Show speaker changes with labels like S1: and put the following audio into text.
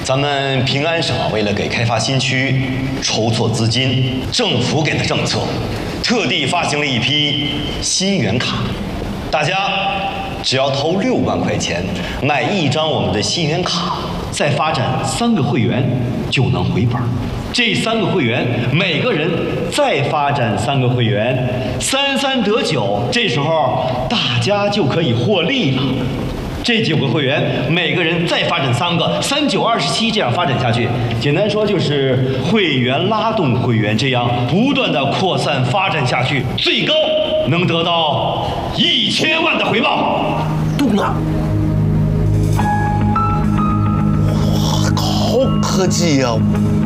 S1: 咱们平安省为了给开发新区筹措资金，政府给的政策，特地发行了一批新源卡，大家只要投6万块钱买1张我们的新源卡，再发展3个会员就能回本。这3个会员每个人再发展3个会员，3×3得9，这时候大家就可以获利了。这9个会员每个人再发展3个，3×9= 27，这样发展下去，简单说就是会员拉动会员，这样不断的扩散发展下去，最高能得到1000万的回报。
S2: 懂了。哇，好科技呀！